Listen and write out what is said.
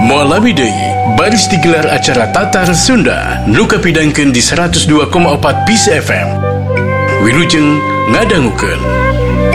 Mualami deui, baris digelar acara Tatar Sunda, nu kapidangkeun di 102,4 Peace FM. Wilujeng ngadangukeun.